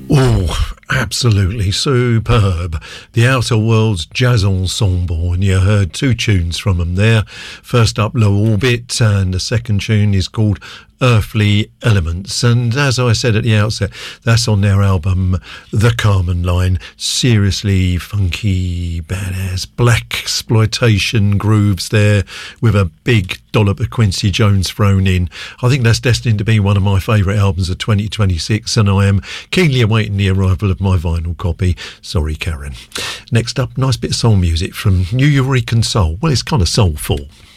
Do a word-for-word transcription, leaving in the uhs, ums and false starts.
Oh, absolutely superb. The Outer Worlds Jazz Ensemble, and you heard two tunes from them there. First up, Low Orbit, and the second tune is called Earthly Elements. And as I said at the outset, that's on their album The Carmen Line. Seriously funky, badass, black exploitation grooves there with a big dollop of Quincy Jones thrown in. I think that's destined to be one of my favourite albums of twenty twenty-six, and I am keenly awaiting the arrival of my vinyl copy. Sorry, Karen. Next up, nice bit of soul music from New Eurekan Soul. Well, it's kind of soulful.